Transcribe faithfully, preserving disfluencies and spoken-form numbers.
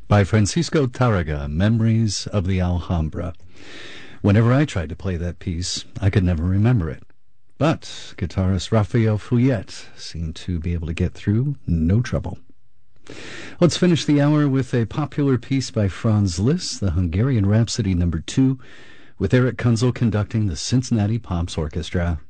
by Francisco Tarraga, Memories of the Alhambra. Whenever I tried to play that piece, I could never remember it. But guitarist Raphael Fouillette seemed to be able to get through no trouble. Let's finish the hour with a popular piece by Franz Liszt, the Hungarian Rhapsody number two, with Eric Kunzel conducting the Cincinnati Pops Orchestra.